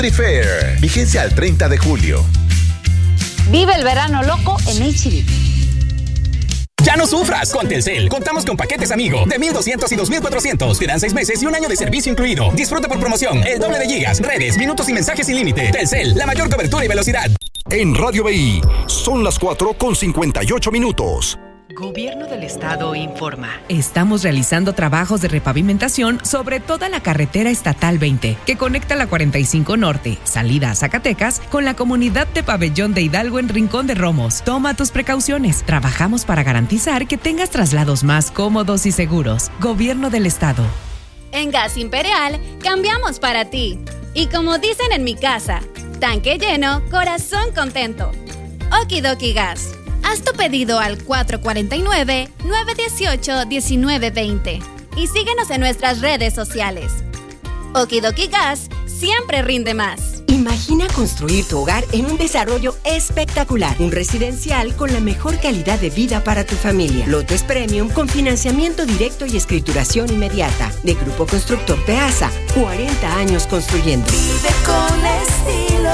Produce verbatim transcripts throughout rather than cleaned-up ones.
Fair. Vigencia al treinta de julio. Vive el verano loco en H E B. Ya no sufras con Telcel. Contamos con paquetes amigo de mil doscientos y dos mil cuatrocientos. Te dan seis meses y un año de servicio incluido. Disfruta por promoción el doble de gigas, redes, minutos y mensajes sin límite. Telcel, la mayor cobertura y velocidad. En Radio B I son las cuatro con cincuenta y ocho minutos. Gobierno del Estado informa. Estamos realizando trabajos de repavimentación sobre toda la carretera estatal veinte, que conecta la cuarenta y cinco Norte, salida a Zacatecas, con la comunidad de Pabellón de Hidalgo en Rincón de Romos. Toma tus precauciones. Trabajamos para garantizar que tengas traslados más cómodos y seguros. Gobierno del Estado. En Gas Imperial, cambiamos para ti. Y como dicen en mi casa, tanque lleno, corazón contento. Okidoki Gas. Haz tu pedido al cuatro cuatro nueve, nueve uno ocho, uno nueve dos cero y síguenos en nuestras redes sociales. Okidoki Gas siempre rinde más. Imagina construir tu hogar en un desarrollo espectacular, un residencial con la mejor calidad de vida para tu familia. Lotes Premium con financiamiento directo y escrituración inmediata. De Grupo Constructor Peasa, cuarenta años construyendo. Vive con estilo.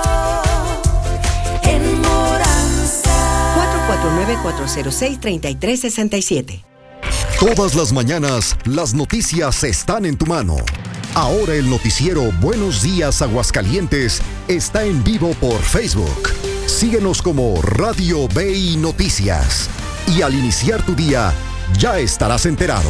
En cuatro cuatro nueve, cuatro cero seis, tres tres seis siete. Todas las mañanas, las noticias están en tu mano. Ahora el noticiero Buenos Días Aguascalientes está en vivo por Facebook. Síguenos como Radio B I Noticias. Y al iniciar tu día, ya estarás enterado.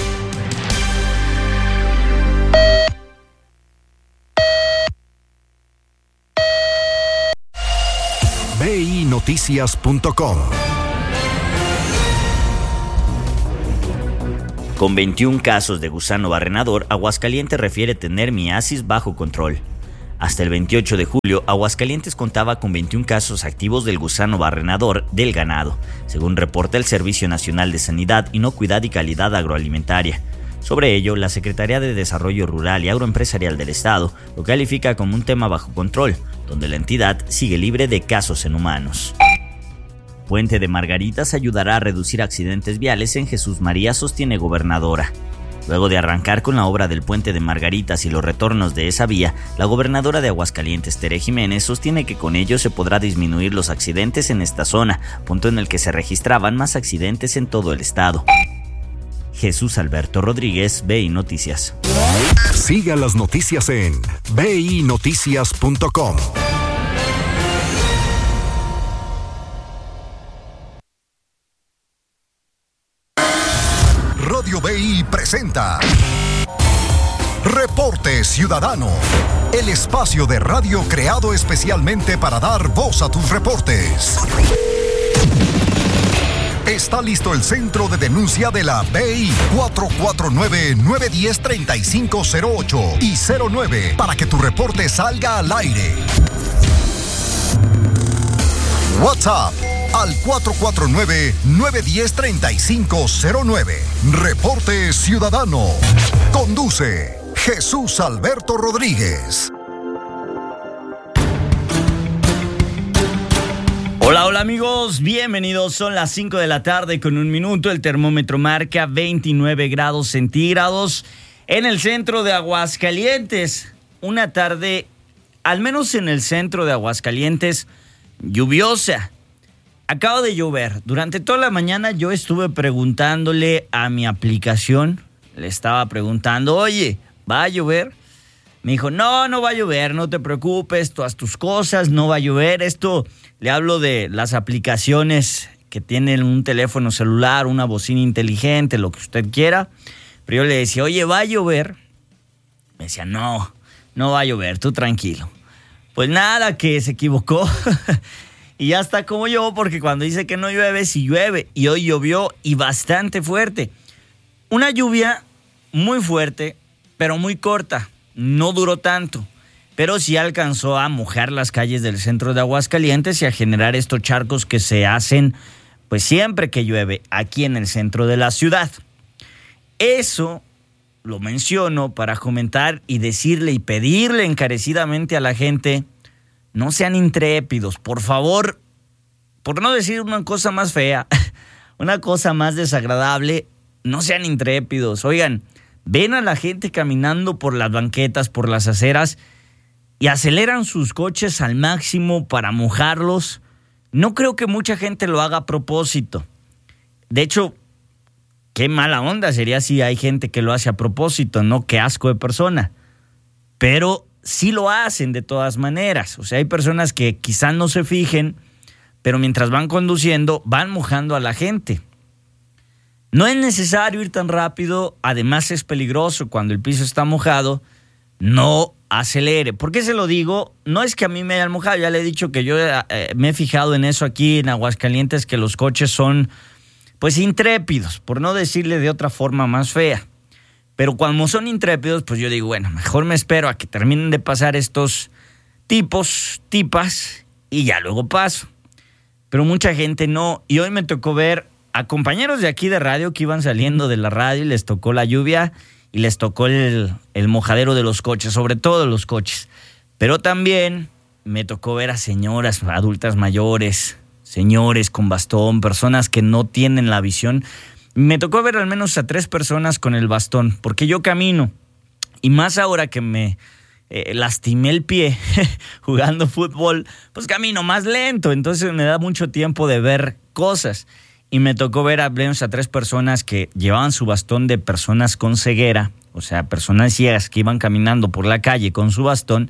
B I Noticias punto com. Con veintiún casos de gusano barrenador, Aguascalientes refiere tener miasis bajo control. Hasta el veintiocho de julio, Aguascalientes contaba con veintiún casos activos del gusano barrenador del ganado, según reporta el Servicio Nacional de Sanidad, Inocuidad y Calidad Agroalimentaria. Sobre ello, la Secretaría de Desarrollo Rural y Agroempresarial del Estado lo califica como un tema bajo control, donde la entidad sigue libre de casos en humanos. Puente de Margaritas ayudará a reducir accidentes viales en Jesús María, sostiene gobernadora. Luego de arrancar con la obra del Puente de Margaritas y los retornos de esa vía, la gobernadora de Aguascalientes, Tere Jiménez, sostiene que con ello se podrá disminuir los accidentes en esta zona, punto en el que se registraban más accidentes en todo el estado. Jesús Alberto Rodríguez, B I Noticias. Siga las noticias en B I Noticias punto com. Radio B I presenta Reporte Ciudadano, el espacio de radio creado especialmente para dar voz a tus reportes. Está listo el centro de denuncia de la B I cuatro cuatro nueve, nueve uno cero, tres cinco cero ocho y cero nueve para que tu reporte salga al aire. WhatsApp al cuatro cuatro nueve, nueve uno cero, tres cinco cero nueve. Reporte Ciudadano. Conduce Jesús Alberto Rodríguez. Hola, hola amigos, bienvenidos. Son las cinco de la tarde con un minuto. El termómetro marca veintinueve grados centígrados en el centro de Aguascalientes. Una tarde, al menos en el centro de Aguascalientes, lluviosa. Acaba de llover. Durante toda la mañana yo estuve preguntándole a mi aplicación, le estaba preguntando, oye, ¿va a llover? Me dijo, no, no va a llover, no te preocupes, tú haz tus cosas, no va a llover. Esto le hablo de las aplicaciones que tienen un teléfono celular, una bocina inteligente, lo que usted quiera. Pero yo le decía, oye, ¿va a llover? Me decía, no, no va a llover, tú tranquilo. Pues nada, que se equivocó. Y ya está como yo, porque cuando dice que no llueve, sí llueve. Y hoy llovió y bastante fuerte. Una lluvia muy fuerte, pero muy corta. No duró tanto, pero sí alcanzó a mojar las calles del centro de Aguascalientes y a generar estos charcos que se hacen pues siempre que llueve aquí en el centro de la ciudad. Eso lo menciono para comentar y decirle y pedirle encarecidamente a la gente, no sean intrépidos, por favor, por no decir una cosa más fea, una cosa más desagradable, no sean intrépidos. Oigan, ven a la gente caminando por las banquetas, por las aceras, y aceleran sus coches al máximo para mojarlos. No creo que mucha gente lo haga a propósito. De hecho, qué mala onda sería si hay gente que lo hace a propósito, ¿no? Qué asco de persona. Pero sí lo hacen de todas maneras. O sea, hay personas que quizás no se fijen, pero mientras van conduciendo, van mojando a la gente. No es necesario ir tan rápido, además es peligroso cuando el piso está mojado. No acelere. ¿Por qué se lo digo? No es que a mí me hayan mojado, ya le he dicho que yo eh, me he fijado en eso aquí en Aguascalientes, que los coches son pues intrépidos, por no decirle de otra forma más fea. Pero cuando son intrépidos, pues yo digo, bueno, mejor me espero a que terminen de pasar estos tipos, tipas, y ya luego paso. Pero mucha gente no, y hoy me tocó ver a compañeros de aquí de radio que iban saliendo de la radio y les tocó la lluvia y les tocó el, el mojadero de los coches, sobre todo los coches. Pero también me tocó ver a señoras adultas mayores, señores con bastón, personas que no tienen la visión. Me tocó ver al menos a tres personas con el bastón, porque yo camino, y más ahora que me eh, lastimé el pie jugando fútbol, pues camino más lento, entonces me da mucho tiempo de ver cosas. Y me tocó ver al menos a tres personas que llevaban su bastón de personas con ceguera, o sea, personas ciegas que iban caminando por la calle con su bastón.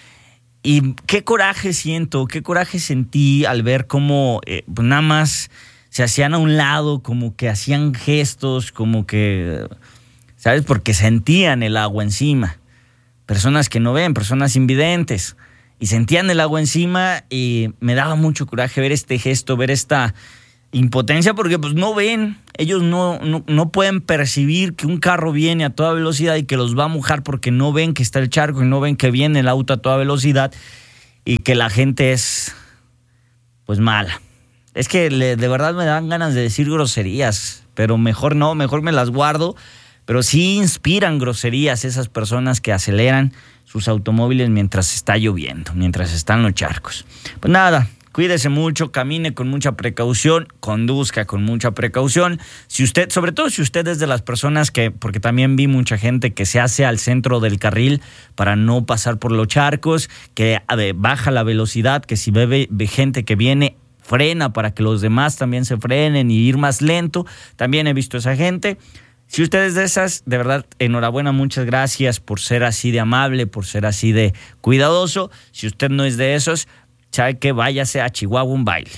Y qué coraje siento, qué coraje sentí al ver cómo eh, pues nada más se hacían a un lado, como que hacían gestos, como que, ¿sabes? Porque sentían el agua encima. Personas que no ven, personas invidentes. Y sentían el agua encima y me daba mucho coraje ver este gesto, ver esta impotencia, porque pues no ven, ellos no, no, no pueden percibir que un carro viene a toda velocidad y que los va a mojar porque no ven que está el charco y no ven que viene el auto a toda velocidad y que la gente es pues mala. Es que le, de verdad me dan ganas de decir groserías, pero mejor no, mejor me las guardo. Pero sí inspiran groserías esas personas que aceleran sus automóviles mientras está lloviendo, mientras están los charcos. Pues nada, cuídese mucho, camine con mucha precaución, conduzca con mucha precaución. Si usted, sobre todo si usted es de las personas que, porque también vi mucha gente que se hace al centro del carril para no pasar por los charcos, que ver, baja la velocidad, que si ve, ve gente que viene, frena para que los demás también se frenen y ir más lento. También he visto a esa gente. Si usted es de esas, de verdad, enhorabuena, muchas gracias por ser así de amable, por ser así de cuidadoso. Si usted no es de esos, sabe que váyase a Chihuahua un baile.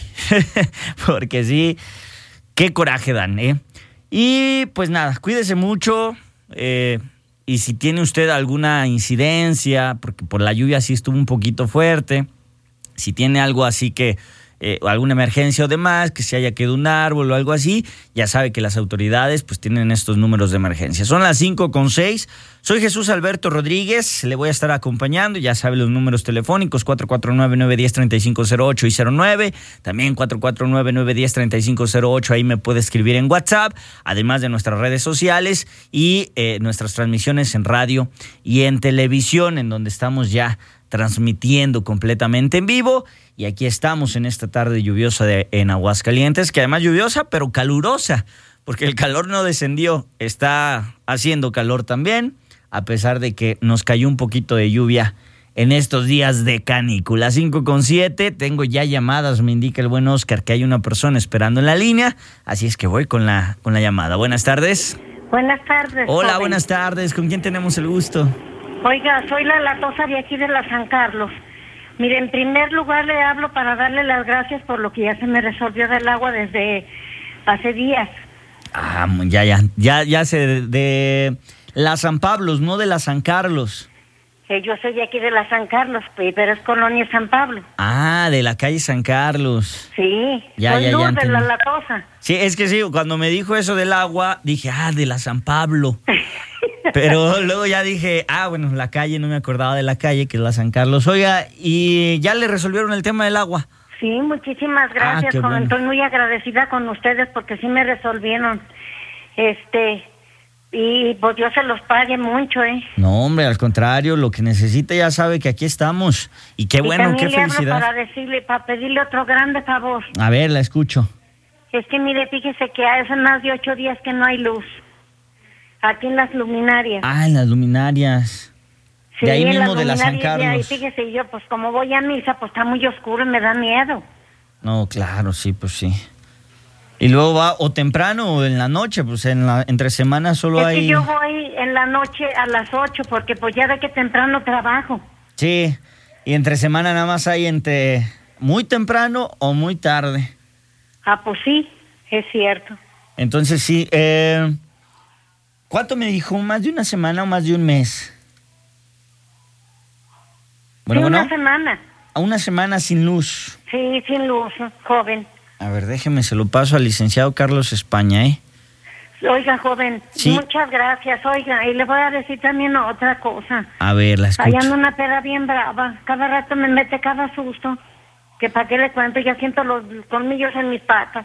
Porque sí, qué coraje dan, ¿eh? Y pues nada, cuídese mucho. Eh, y si tiene usted alguna incidencia, porque por la lluvia sí estuvo un poquito fuerte, si tiene algo así que Eh, alguna emergencia o demás, que se haya quedado un árbol o algo así, ya sabe que las autoridades pues tienen estos números de emergencia. Son las cinco con seis. Soy Jesús Alberto Rodríguez, le voy a estar acompañando, ya sabe los números telefónicos cuatro cuatro nueve, nueve uno cero, tres cinco cero ocho y cero nueve, también cuatro cuatro nueve, nueve uno cero, tres cinco cero ocho, ahí me puede escribir en WhatsApp, además de nuestras redes sociales y eh, nuestras transmisiones en radio y en televisión, en donde estamos ya transmitiendo completamente en vivo. Y aquí estamos en esta tarde lluviosa de, en Aguascalientes, que además lluviosa, pero calurosa, porque el calor no descendió. Está haciendo calor también, a pesar de que nos cayó un poquito de lluvia en estos días de canícula. cinco con siete, tengo ya llamadas, me indica el buen Oscar que hay una persona esperando en la línea, así es que voy con la, con la llamada. Buenas tardes. Buenas tardes. Hola, joven. Buenas tardes. ¿Con quién tenemos el gusto? Oiga, soy la Latosa de aquí de la San Carlos. Mire, en primer lugar le hablo para darle las gracias por lo que ya se me resolvió del agua desde hace días. Ah, ya, ya, ya, ya sé, de, de la San Pablos, no de la San Carlos. Eh, yo soy de aquí de la San Carlos, pero es Colonia San Pablo. Ah, de la calle San Carlos. Sí, ya, soy ya, Luz ya de la Latosa. Sí, es que sí, cuando me dijo eso del agua, dije, ah, de la San Pablo. Pero luego ya dije, ah, bueno, la calle, no me acordaba de la calle, que es la San Carlos. Oiga, ¿y ya le resolvieron el tema del agua? Sí, muchísimas gracias, ah, joven. Bueno. Estoy muy agradecida con ustedes porque sí me resolvieron. Este, y pues Dios se los pague mucho, ¿eh? No, hombre, al contrario, lo que necesite ya sabe que aquí estamos. Y qué bueno, y qué le felicidad. Hablo para decirle, para pedirle otro grande favor. A ver, la escucho. Es que mire, fíjese que hace más de ocho días que no hay luz. Aquí en las luminarias. Ah, en las luminarias. Sí, de ahí en mismo de la San luminaria de ahí, Carlos. fíjese, yo pues como voy a misa, pues está muy oscuro y me da miedo. No, claro, sí, pues sí. Y luego va o temprano o en la noche, pues en la entre semana solo es hay... que yo voy en la noche a las ocho, porque pues ya de que temprano trabajo. Sí, y entre semana nada más hay entre muy temprano o muy tarde. Ah, pues sí, es cierto. Entonces sí, eh, ¿cuánto me dijo? ¿Más de una semana o más de un mes? Bueno, sí, bueno, una semana. a una semana sin luz. Sí, sin luz, joven. A ver, déjeme, se lo paso al licenciado Carlos España, ¿eh? Oiga, joven, sí. Muchas gracias. Oiga, y le voy a decir también otra cosa. A ver, la escucho. Allá anda una perra bien brava. Cada rato me mete cada susto. Que para qué le cuento, ya siento los colmillos en mis patas.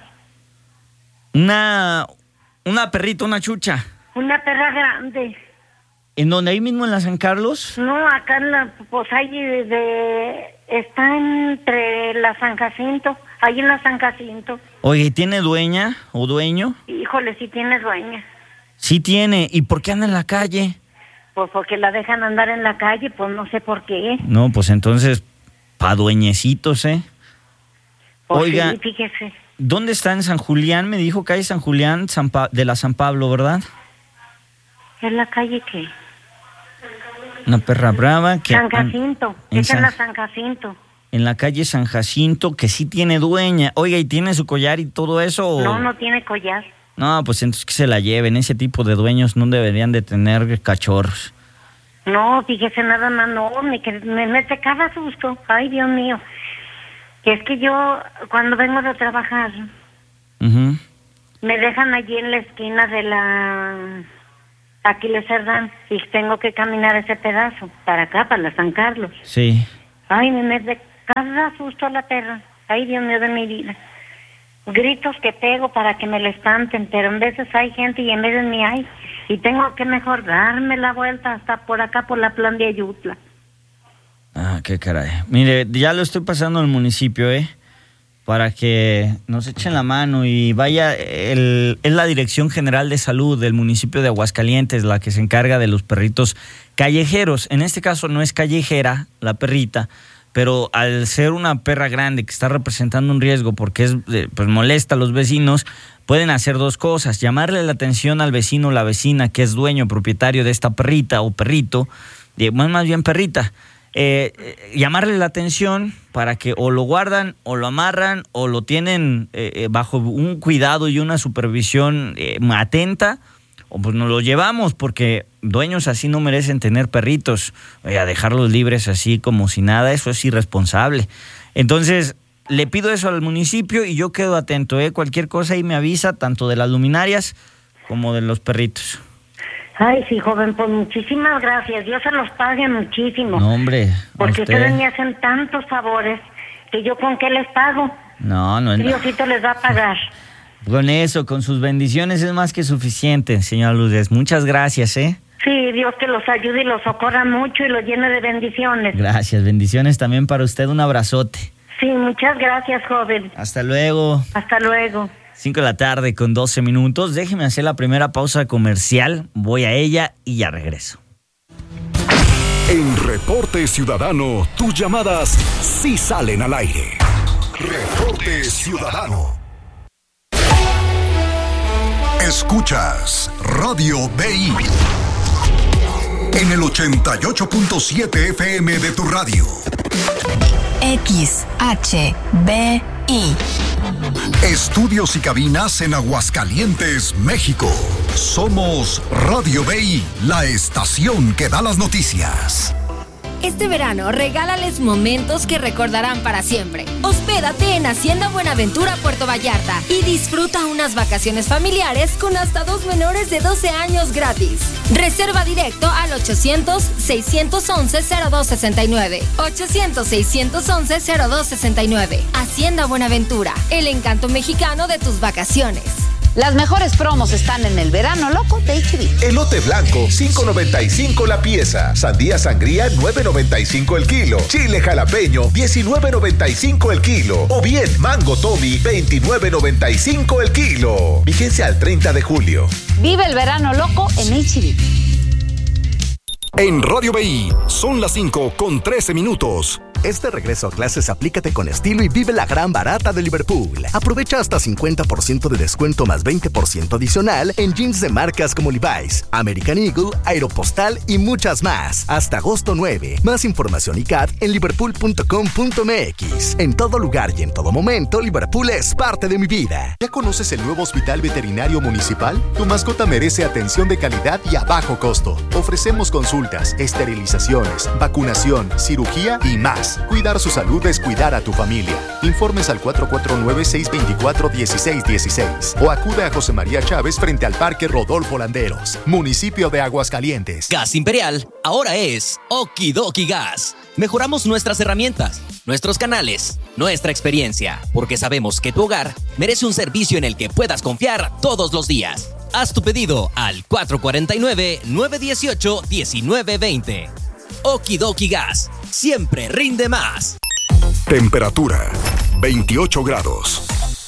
Una, una perrita, una chucha. Una perra grande. ¿En dónde? ¿Ahí mismo en la San Carlos? No, acá en la, pues ahí de, de, está entre la San Jacinto, ahí en la San Jacinto. Oye, ¿tiene dueña o dueño? Híjole, sí tiene dueña. Sí tiene. ¿Y por qué anda en la calle? Pues porque la dejan andar en la calle, pues no sé por qué. No, pues entonces, pa' dueñecitos, ¿eh? Pues oiga, sí, fíjese. ¿Dónde está? En San Julián, me dijo, calle San Julián San pa- de la San Pablo, ¿verdad? ¿En la calle qué? Una perra brava que... San Jacinto, en es en San- la San Jacinto. En la calle San Jacinto, que sí tiene dueña. Oiga, ¿y tiene su collar y todo eso? o- No, no tiene collar. No, pues entonces que se la lleven. Ese tipo de dueños no deberían de tener cachorros. No, fíjese nada más, no, me, que- me mete cada susto. Ay, Dios mío. Que es que yo, cuando vengo de trabajar, Ujú. me dejan allí en la esquina de la Aquiles Cerdán y tengo que caminar ese pedazo para acá, para la San Carlos. Sí. Ay, me mete cada susto a la perra. Ay, Dios mío de mi vida. Gritos que pego para que me la espanten, pero en veces hay gente y en veces ni hay. Y tengo que mejor darme la vuelta hasta por acá, por la plan de Ayutla. Ah, qué caray. Mire, ya lo estoy pasando al municipio, ¿eh? Para que nos echen la mano y vaya, el, es la Dirección General de Salud del municipio de Aguascalientes la que se encarga de los perritos callejeros. En este caso no es callejera la perrita, pero al ser una perra grande que está representando un riesgo porque es, eh, pues molesta a los vecinos, pueden hacer dos cosas: llamarle la atención al vecino o la vecina que es dueño, propietario de esta perrita o perrito, eh, más, más bien perrita. Eh, eh, llamarle la atención para que o lo guardan o lo amarran o lo tienen eh, eh, bajo un cuidado y una supervisión eh, atenta, o pues nos lo llevamos, porque dueños así no merecen tener perritos. Oye, a dejarlos libres así como si nada, eso es irresponsable. Entonces le pido eso al municipio y yo quedo atento, ¿eh? Cualquier cosa ahí me avisa, tanto de las luminarias como de los perritos. Ay, sí, joven, pues muchísimas gracias. Dios se los pague muchísimo. No, hombre, a Porque usted. ustedes me hacen tantos favores que yo con qué les pago. No, no es nada. Diosito les va a pagar. Con eso, con sus bendiciones es más que suficiente, señora Lourdes. Muchas gracias, ¿eh? Sí, Dios que los ayude y los socorra mucho y los llene de bendiciones. Gracias, bendiciones también para usted. Un abrazote. Sí, muchas gracias, joven. Hasta luego. Hasta luego. cinco de la tarde con doce minutos. Déjeme hacer la primera pausa comercial. Voy a ella y ya regreso. En Reporte Ciudadano, tus llamadas sí salen al aire. Reporte Ciudadano. Escuchas Radio B I en el ochenta y ocho punto siete F M de tu radio. X H B I. Estudios y cabinas en Aguascalientes, México. Somos Radio B I, la estación que da las noticias. Este verano, regálales momentos que recordarán para siempre. Hospédate en Hacienda Buenaventura, Puerto Vallarta y disfruta unas vacaciones familiares con hasta dos menores de doce años gratis. Reserva directo al ochocientos, seiscientos once, cero dos sesenta y nueve. ochocientos, seiscientos once, cero dos sesenta y nueve. Hacienda Buenaventura, el encanto mexicano de tus vacaciones. Las mejores promos están en el verano loco de H B. Elote blanco, cinco noventa y cinco la pieza. Sandía sangría, nueve noventa y cinco el kilo. Chile jalapeño, diecinueve noventa y cinco el kilo. O bien, mango Tommy, veintinueve noventa y cinco el kilo. Vigencia al treinta de julio. Vive el verano loco en H B. En Radio B I son las cinco con trece minutos. Este regreso a clases aplícate con estilo y vive la gran barata de Liverpool. Aprovecha hasta cincuenta por ciento de descuento más veinte por ciento adicional en jeans de marcas como Levi's, American Eagle, Aeropostal y muchas más. Hasta agosto nueve. Más información y C A D en liverpool punto com punto m x. En todo lugar y en todo momento, Liverpool es parte de mi vida. ¿Ya conoces el nuevo Hospital Veterinario Municipal? Tu mascota merece atención de calidad y a bajo costo. Ofrecemos consultas, esterilizaciones, vacunación, cirugía y más. Cuidar su salud es cuidar a tu familia. Informes al cuatro cuatro nueve, seis dos cuatro, uno seis uno seis o acude a José María Chávez frente al Parque Rodolfo Landeros, municipio de Aguascalientes. Gas Imperial ahora es Okidoki Gas. Mejoramos nuestras herramientas, nuestros canales, nuestra experiencia, porque sabemos que tu hogar merece un servicio en el que puedas confiar todos los días. Haz tu pedido al cuatro cuatro nueve, nueve uno ocho, uno nueve dos cero. Okidoki Gas, siempre rinde más. Temperatura veintiocho grados.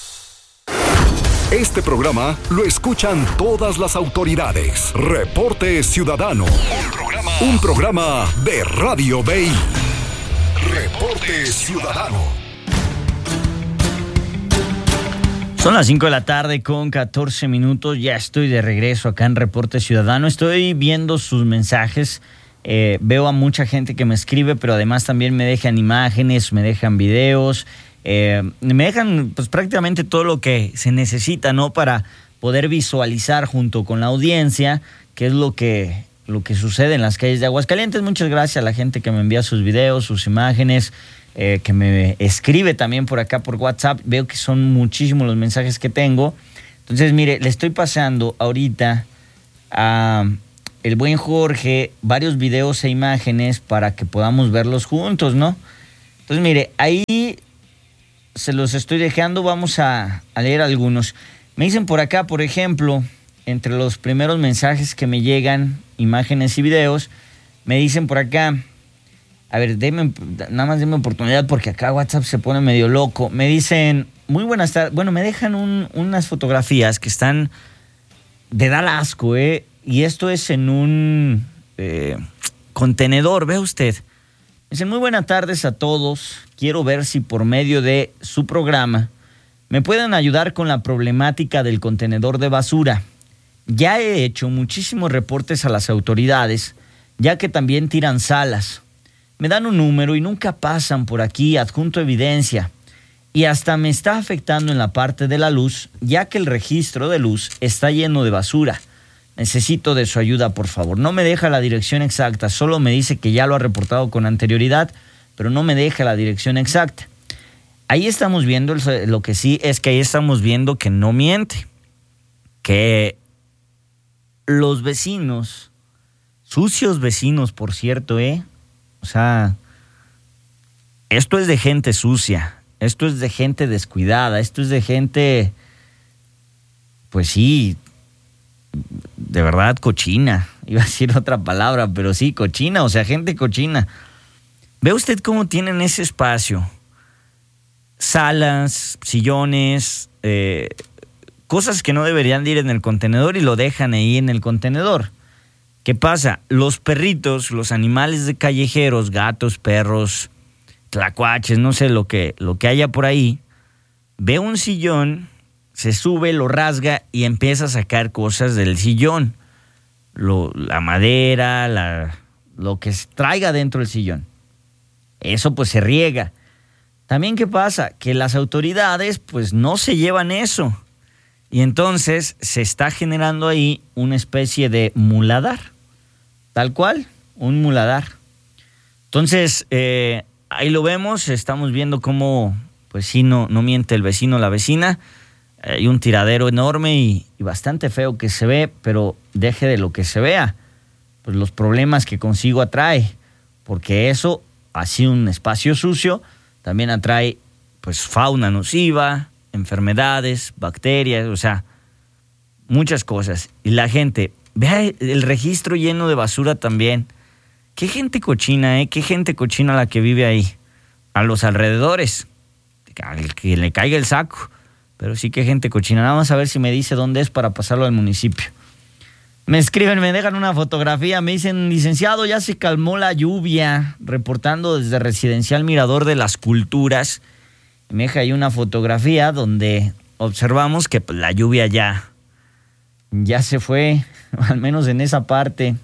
Este programa lo escuchan todas las autoridades. Reporte Ciudadano. Un programa, un programa de Radio B I. Reporte Ciudadano. Son las cinco de la tarde con catorce minutos. Ya estoy de regreso acá en Reporte Ciudadano. Estoy viendo sus mensajes. Eh, veo a mucha gente que me escribe, pero además también me dejan imágenes, me dejan videos, eh, me dejan pues prácticamente todo lo que se necesita, ¿no? Para poder visualizar junto con la audiencia qué es lo que, lo que sucede en las calles de Aguascalientes. Muchas gracias a la gente que me envía sus videos, sus imágenes, eh, que me escribe también por acá por WhatsApp. Veo que son muchísimos los mensajes que tengo. Entonces, mire, le estoy pasando ahorita a el buen Jorge varios videos e imágenes para que podamos verlos juntos, ¿no? Entonces, mire, ahí se los estoy dejando, vamos a, a leer algunos. Me dicen por acá, por ejemplo, entre los primeros mensajes que me llegan, imágenes y videos, me dicen por acá, a ver, denme, nada más denme oportunidad porque acá WhatsApp se pone medio loco. Me dicen, muy buenas tardes, bueno, me dejan un, unas fotografías que están de dar asco, ¿eh? Y esto es en un eh, contenedor, ve usted. Dicen, muy buenas tardes a todos. Quiero ver si por medio de su programa me pueden ayudar con la problemática del contenedor de basura. Ya he hecho muchísimos reportes a las autoridades, ya que también tiran salas. Me dan un número y nunca pasan por aquí, adjunto evidencia. Y hasta me está afectando en la parte de la luz, ya que el registro de luz está lleno de basura. Necesito de su ayuda, por favor. No me deja la dirección exacta, solo me dice que ya lo ha reportado con anterioridad, pero no me deja la dirección exacta. Ahí estamos viendo, lo que sí es que ahí estamos viendo que no miente, que los vecinos, sucios vecinos, por cierto, ¿eh? O sea, esto es de gente sucia, esto es de gente descuidada, esto es de gente, pues sí, de verdad cochina. Iba a decir otra palabra, pero sí, cochina, o sea, gente cochina. ¿Ve usted cómo tienen ese espacio? Salas, sillones, eh, cosas que no deberían de ir en el contenedor y lo dejan ahí en el contenedor. ¿Qué pasa? Los perritos, los animales de callejeros, gatos, perros, tlacuaches, no sé lo que, lo que haya por ahí, ve un sillón, se sube, lo rasga y empieza a sacar cosas del sillón. Lo, la madera, la, lo que traiga dentro del sillón. Eso pues se riega. También, ¿qué pasa? Que las autoridades pues no se llevan eso. Y entonces se está generando ahí una especie de muladar. Tal cual, un muladar. Entonces, eh, ahí lo vemos, estamos viendo cómo, pues sí, no, no miente el vecino o la vecina. Hay un tiradero enorme y, y bastante feo que se ve, pero deje de lo que se vea, pues los problemas que consigo atrae, porque eso, así un espacio sucio, también atrae pues fauna nociva, enfermedades, bacterias, o sea, muchas cosas. Y la gente, vea el registro lleno de basura también. Qué gente cochina, ¿eh? Qué gente cochina la que vive ahí. A los alrededores, al que le caiga el saco. Pero sí que gente cochina. Nada más a ver si me dice dónde es para pasarlo al municipio. Me escriben, me dejan una fotografía, me dicen, licenciado, ya se calmó la lluvia, reportando desde Residencial Mirador de las Culturas. Me deja ahí una fotografía donde observamos que pues, la lluvia ya, ya se fue, al menos en esa parte.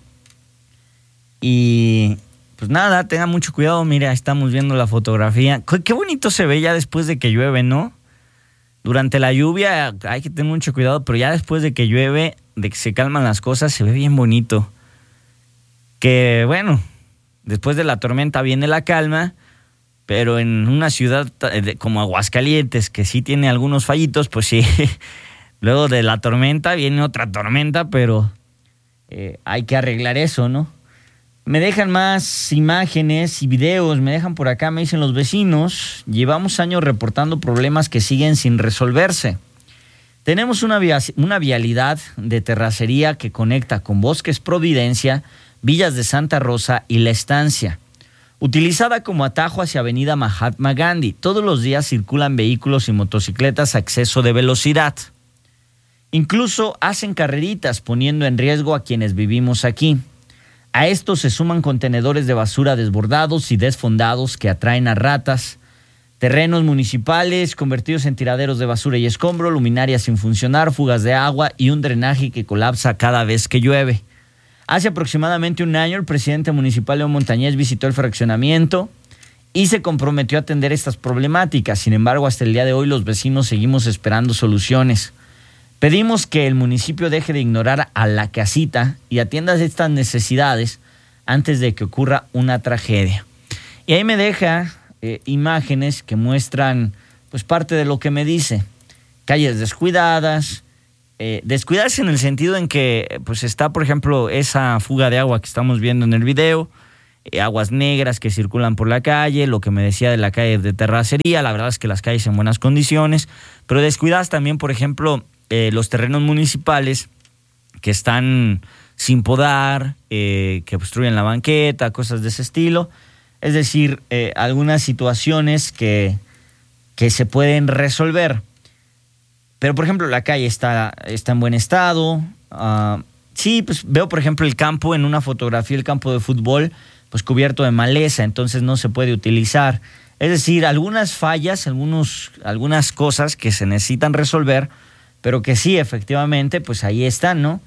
Y pues nada, tengan mucho cuidado, mira, estamos viendo la fotografía. Qué bonito se ve ya después de que llueve, ¿no? Durante la lluvia hay que tener mucho cuidado, pero ya después de que llueve, de que se calman las cosas, se ve bien bonito. Que bueno, después de la tormenta viene la calma, pero en una ciudad como Aguascalientes, que sí tiene algunos fallitos, pues sí, luego de la tormenta viene otra tormenta, pero eh, hay que arreglar eso, ¿no? Me dejan más imágenes y videos, me dejan por acá, me dicen los vecinos, llevamos años reportando problemas que siguen sin resolverse. Tenemos una, via- una vialidad de terracería que conecta con Bosques Providencia, Villas de Santa Rosa y La Estancia, utilizada como atajo hacia Avenida Mahatma Gandhi. Todos los días circulan vehículos y motocicletas a exceso de velocidad. Incluso hacen carreritas poniendo en riesgo a quienes vivimos aquí. A esto se suman contenedores de basura desbordados y desfondados que atraen a ratas, terrenos municipales convertidos en tiraderos de basura y escombro, luminarias sin funcionar, fugas de agua y un drenaje que colapsa cada vez que llueve. Hace aproximadamente un año el presidente municipal León Montañez visitó el fraccionamiento y se comprometió a atender estas problemáticas. Sin embargo, hasta el día de hoy los vecinos seguimos esperando soluciones. Pedimos que el municipio deje de ignorar a la casita y atienda estas necesidades antes de que ocurra una tragedia. Y ahí me deja eh, imágenes que muestran pues parte de lo que me dice. Calles descuidadas, eh, descuidarse en el sentido en que pues está, por ejemplo, esa fuga de agua que estamos viendo en el video, eh, aguas negras que circulan por la calle, lo que me decía de la calle de terracería, la verdad es que las calles en buenas condiciones, pero descuidadas también, por ejemplo, Eh, los terrenos municipales que están sin podar, eh, que obstruyen la banqueta, cosas de ese estilo. Es decir, eh, algunas situaciones que, que se pueden resolver. Pero, por ejemplo, la calle está, está en buen estado. Uh, sí, pues veo, por ejemplo, el campo en una fotografía, el campo de fútbol, pues cubierto de maleza, entonces no se puede utilizar. Es decir, algunas fallas, algunos, algunas cosas que se necesitan resolver, pero que sí, efectivamente, pues ahí están, ¿no?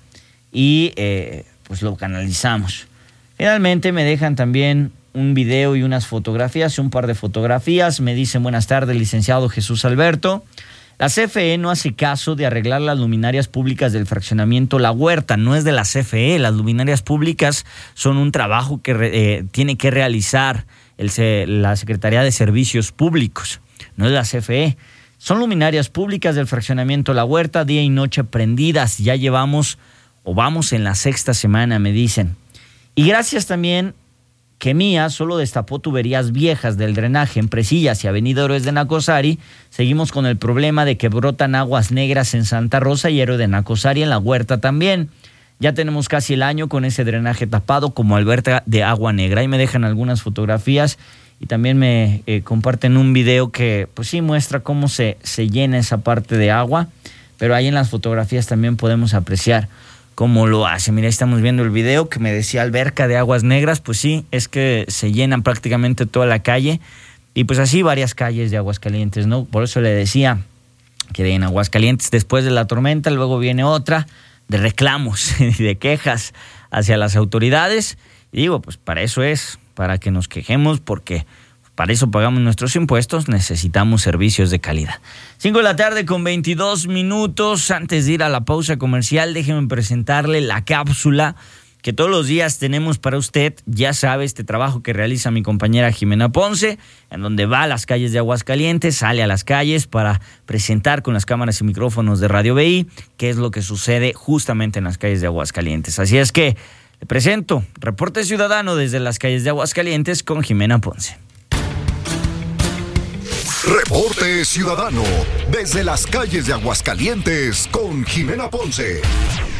Y eh, pues lo canalizamos. Finalmente me dejan también un video y unas fotografías, un par de fotografías. Me dicen, buenas tardes, licenciado Jesús Alberto. La C F E no hace caso de arreglar las luminarias públicas del fraccionamiento La Huerta. No es de la C F E, las luminarias públicas son un trabajo que eh, tiene que realizar el, la Secretaría de Servicios Públicos, no es la C F E. Son luminarias públicas del fraccionamiento La Huerta, día y noche prendidas. Ya llevamos o vamos en la sexta semana, me dicen. Y gracias también que Mía solo destapó tuberías viejas del drenaje en Presillas y Avenida Héroes de Nacosari. Seguimos con el problema de que brotan aguas negras en Santa Rosa y Héroe de Nacosari en La Huerta también. Ya tenemos casi el año con ese drenaje tapado como alberca de agua negra. Ahí me dejan algunas fotografías. Y también me eh, comparten un video que, pues sí, muestra cómo se, se llena esa parte de agua. Pero ahí en las fotografías también podemos apreciar cómo lo hace. Mira, estamos viendo el video que me decía alberca de aguas negras. Pues sí, es que se llenan prácticamente toda la calle. Y pues así varias calles de Aguascalientes, ¿no? Por eso le decía que en Aguascalientes, después de la tormenta, luego viene otra de reclamos y de quejas hacia las autoridades. Y digo, pues para eso es, para que nos quejemos, porque para eso pagamos nuestros impuestos, necesitamos servicios de calidad. cinco de la tarde con veintidós minutos. Antes de ir a la pausa comercial, déjenme presentarle la cápsula que todos los días tenemos para usted. Ya sabe, este trabajo que realiza mi compañera Jimena Ponce, en donde va a las calles de Aguascalientes, sale a las calles para presentar con las cámaras y micrófonos de Radio B I qué es lo que sucede justamente en las calles de Aguascalientes. Así es que le presento Reporte Ciudadano desde las calles de Aguascalientes con Jimena Ponce. Reporte Ciudadano desde las calles de Aguascalientes con Jimena Ponce.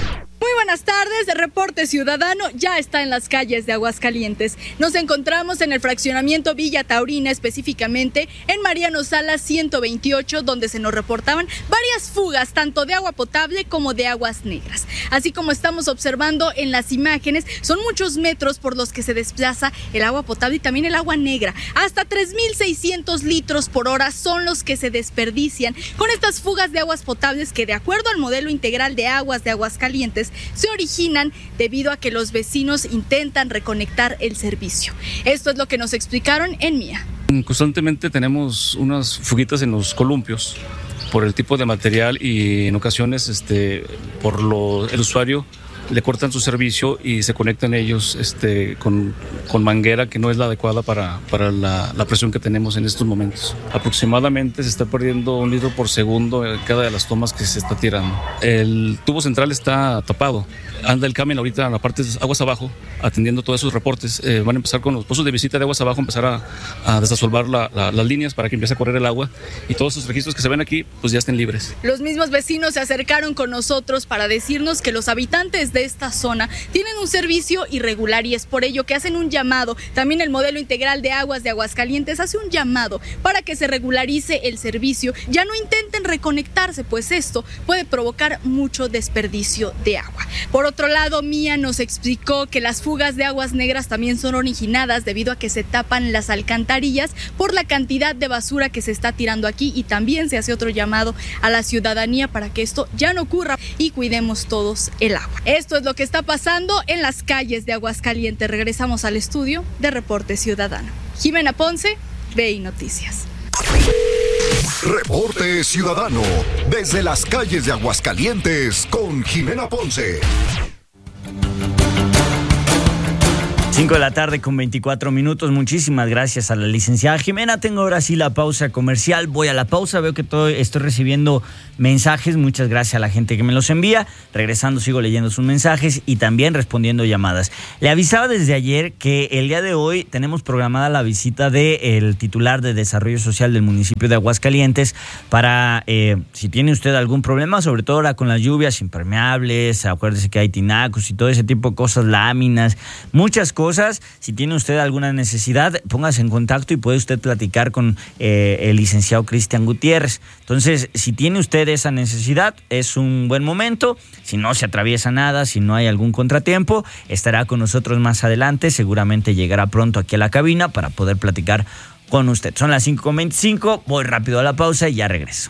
Muy buenas tardes, de Reporte Ciudadano ya está en las calles de Aguascalientes. Nos encontramos en el fraccionamiento Villa Taurina, específicamente en Mariano Salas ciento veintiocho, donde se nos reportaban varias fugas, tanto de agua potable como de aguas negras. Así como estamos observando en las imágenes, son muchos metros por los que se desplaza el agua potable y también el agua negra. Hasta tres mil seiscientos litros por hora son los que se desperdician con estas fugas de aguas potables que, de acuerdo al modelo integral de aguas de Aguascalientes, se originan debido a que los vecinos intentan reconectar el servicio. Esto es lo que nos explicaron en Mía. Constantemente tenemos unas fuguitas en los columpios por el tipo de material y en ocasiones este, por lo, el usuario le cortan su servicio y se conectan ellos este, con, con manguera que no es la adecuada para, para la, la presión que tenemos en estos momentos. Aproximadamente se está perdiendo un litro por segundo en cada de las tomas que se está tirando. El tubo central está tapado. Anda el camión ahorita en la parte de aguas abajo atendiendo todos esos reportes. Eh, van a empezar con los pozos de visita de aguas abajo, empezar a, a desasolvar la, la, las líneas para que empiece a correr el agua y todos esos registros que se ven aquí pues ya estén libres. Los mismos vecinos se acercaron con nosotros para decirnos que los habitantes de esta zona tienen un servicio irregular y es por ello que hacen un llamado. También el modelo integral de aguas de Aguascalientes hace un llamado para que se regularice el servicio. Ya no intenten reconectarse, pues esto puede provocar mucho desperdicio de agua. Por otro lado, Mía nos explicó que las fugas de aguas negras también son originadas debido a que se tapan las alcantarillas por la cantidad de basura que se está tirando aquí, y también se hace otro llamado a la ciudadanía para que esto ya no ocurra y cuidemos todos el agua. Esto es lo que está pasando en las calles de Aguascalientes. Regresamos al estudio de Reporte Ciudadano. Jimena Ponce, B I Noticias. Reporte Ciudadano desde las calles de Aguascalientes con Jimena Ponce. cinco de la tarde con veinticuatro minutos. Muchísimas gracias a la licenciada Jimena. Tengo ahora sí la pausa comercial. Voy a la pausa. Veo que todo, estoy recibiendo mensajes. Muchas gracias a la gente que me los envía. Regresando sigo leyendo sus mensajes y también respondiendo llamadas. Le avisaba desde ayer que el día de hoy tenemos programada la visita del titular de Desarrollo Social del municipio de Aguascalientes para, eh, si tiene usted algún problema, sobre todo ahora con las lluvias impermeables, acuérdese que hay tinacos y todo ese tipo de cosas, láminas, muchas cosas. Cosas. Si tiene usted alguna necesidad, póngase en contacto y puede usted platicar con eh, el licenciado Cristian Gutiérrez. Entonces, si tiene usted esa necesidad, es un buen momento. Si no se atraviesa nada, si no hay algún contratiempo, estará con nosotros más adelante. Seguramente llegará pronto aquí a la cabina para poder platicar con usted. Son las cinco con veinticinco. Voy rápido a la pausa y ya regreso.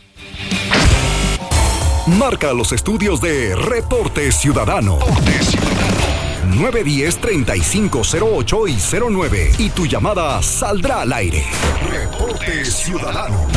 Marca los estudios de Reporte Ciudadano. Reporte Ciudadano. nueve uno cero, treinta y cinco cero ocho y cero nueve y tu llamada saldrá al aire. Reporte Ciudadano.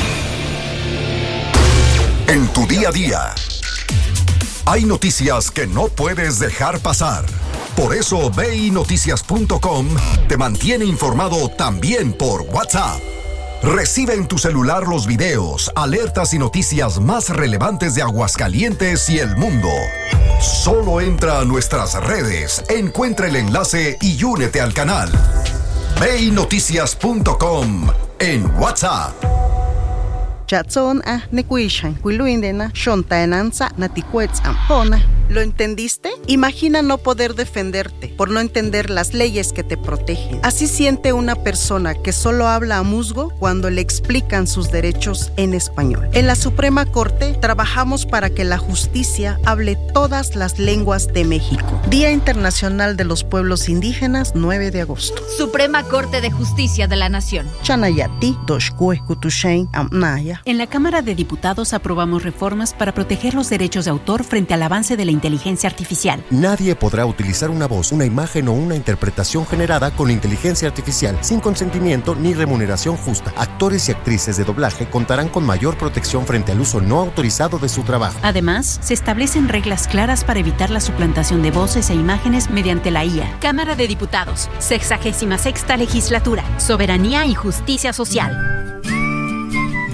En tu día a día hay noticias que no puedes dejar pasar. Por eso ve i noticias punto com te mantiene informado también por WhatsApp. Recibe en tu celular los videos, alertas y noticias más relevantes de Aguascalientes y el mundo. Solo entra a nuestras redes, encuentra el enlace y únete al canal. ve i noticias punto com en WhatsApp. Chatson a nekuishan kuiluindena shontaenanza naticuetz ampona. ¿Lo entendiste? Imagina no poder defenderte por no entender las leyes que te protegen. Así siente una persona que solo habla a musgo cuando le explican sus derechos en español. En la Suprema Corte trabajamos para que la justicia hable todas las lenguas de México. Día Internacional de los Pueblos Indígenas, nueve de agosto. Suprema Corte de Justicia de la Nación. Chanayati, Doshkue, Kutushain, Amnaya. En la Cámara de Diputados aprobamos reformas para proteger los derechos de autor frente al avance de la inteligencia artificial. Nadie podrá utilizar una voz, una imagen o una interpretación generada con inteligencia artificial sin consentimiento ni remuneración justa. Actores y actrices de doblaje contarán con mayor protección frente al uso no autorizado de su trabajo. Además, se establecen reglas claras para evitar la suplantación de voces e imágenes mediante la I A. Cámara de Diputados, sexagésima sexta legislatura, soberanía y justicia social.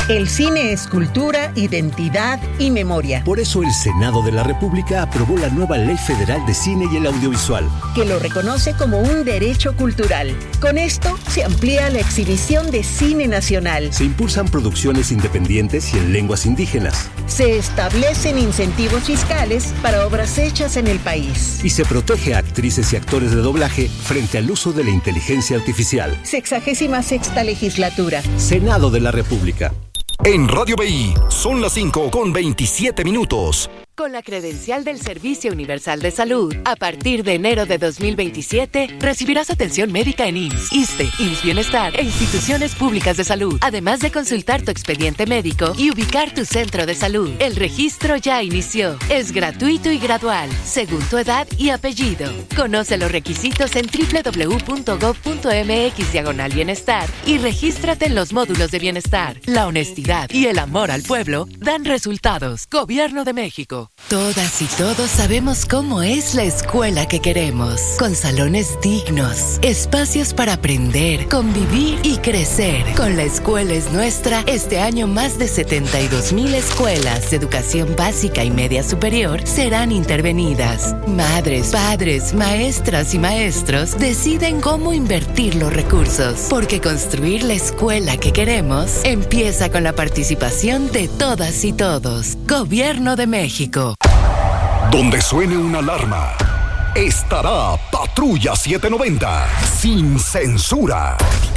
El cine es cultura, identidad y memoria. Por eso el Senado de la República aprobó la nueva Ley Federal de Cine y el Audiovisual, que lo reconoce como un derecho cultural. Con esto se amplía la exhibición de cine nacional. Se impulsan producciones independientes y en lenguas indígenas. Se establecen incentivos fiscales para obras hechas en el país. Y se protege a actrices y actores de doblaje frente al uso de la inteligencia artificial. Sexagésima sexta legislatura. Senado de la República. En Radio B I son las cinco con veintisiete minutos. Con la credencial del Servicio Universal de Salud, a partir de enero de dos mil veintisiete, recibirás atención médica en I M S S, ISSSTE, I M S S Bienestar e instituciones públicas de salud, además de consultar tu expediente médico y ubicar tu centro de salud. El registro ya inició. Es gratuito y gradual, según tu edad y apellido. Conoce los requisitos en doble u doble u doble u punto gob punto eme equis diagonal bienestar y regístrate en los módulos de bienestar. La honestidad y el amor al pueblo dan resultados. Gobierno de México. Todas y todos sabemos cómo es la escuela que queremos, con salones dignos, espacios para aprender, convivir y crecer. Con La Escuela es Nuestra, este año más de setenta y dos mil escuelas de educación básica y media superior serán intervenidas. Madres, padres, maestras y maestros deciden cómo invertir los recursos, porque construir la escuela que queremos empieza con la participación de todas y todos. Gobierno de México. Donde suene una alarma, estará Patrulla setecientos noventa, sin censura.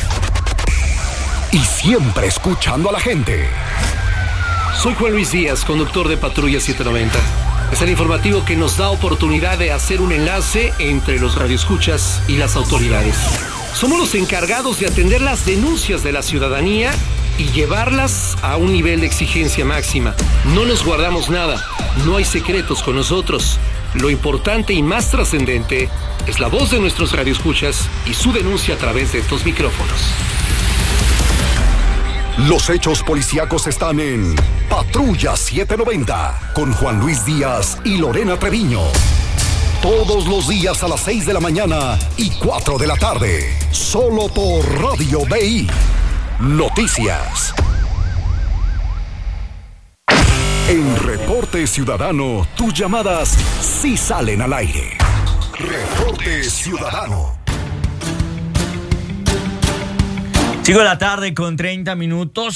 Y siempre escuchando a la gente. Soy Juan Luis Díaz, conductor de Patrulla setecientos noventa. Es el informativo que nos da oportunidad de hacer un enlace entre los radioescuchas y las autoridades. Somos los encargados de atender las denuncias de la ciudadanía y llevarlas a un nivel de exigencia máxima. No nos guardamos nada, no hay secretos con nosotros. Lo importante y más trascendente es la voz de nuestros radioescuchas y su denuncia a través de estos micrófonos. Los hechos policíacos están en Patrulla setecientos noventa con Juan Luis Díaz y Lorena Treviño. Todos los días a las seis de la mañana y cuatro de la tarde. Solo por Radio B I. Noticias. En Reporte Ciudadano, tus llamadas sí salen al aire. Reporte Ciudadano. Sigo la tarde con treinta minutos.